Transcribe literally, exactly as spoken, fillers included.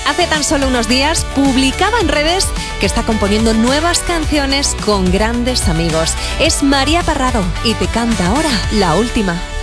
Hace tan solo unos días publicaba en redes que está componiendo nuevas canciones con grandes amigos. Es María Parrado y te canta ahora La Última.